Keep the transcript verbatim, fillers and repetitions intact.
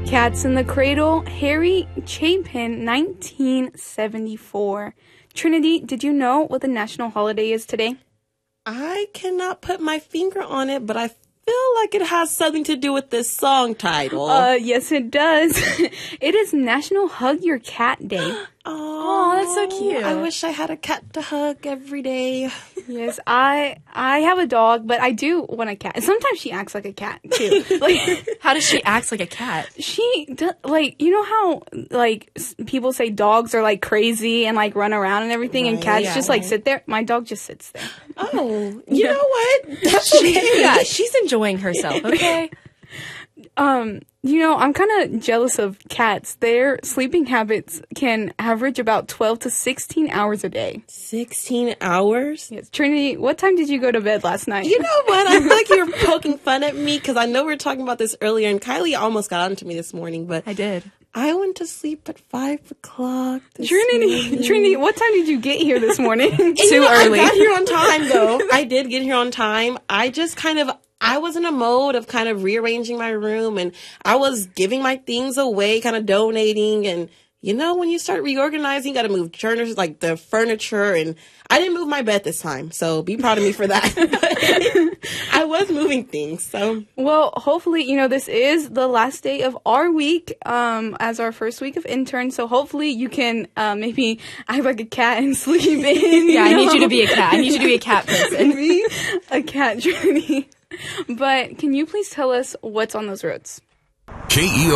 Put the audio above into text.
Cats in the Cradle, Harry Chapin, nineteen seventy-four. Trinity, did you know what the national holiday is today? I cannot put my finger on it, but I feel like it has something to do with this song title. Uh, yes, it does. It is National Hug Your Cat Day. Oh, that's so cute. I wish I had a cat to hug every day. Yes, I I have a dog, but I do want a cat. Sometimes she acts like a cat too. Like, how does she act like a cat? She does, like, you know how like s- people say dogs are like crazy and like run around and everything, Right, and cats yeah, just like right. sit there. My dog just sits there. Oh, you Yeah. know what? That's okay. Yeah, she's enjoying herself, okay? Um, you know, I'm kind of jealous of cats. Their sleeping habits can average about twelve to sixteen hours a day. sixteen hours? Yes, Trinity, what time did you go to bed last night? You know what? I feel like you're poking fun at me because I know we were talking about this earlier, and Kylie almost got onto me this morning, but I did. I went to sleep at five o'clock. This Trinity, morning. Trinity, what time did you get here this morning? And Too you know, early. I got here on time, though. I did get here on time. I just kind of, I was in a mode of kind of rearranging my room, and I was giving my things away, kind of donating. And, you know, when you start reorganizing, you got to move turners, like the furniture. And I didn't move my bed this time, so be proud of me for that. I was moving things, so. Well, hopefully, you know, this is the last day of our week, um, as our first week of intern. So hopefully you can, uh, maybe act like a cat and sleep in. Yeah, I know? need you to be a cat. I need you to be a cat person. Be a cat, Trinity. But can you please tell us what's on those roads? K E O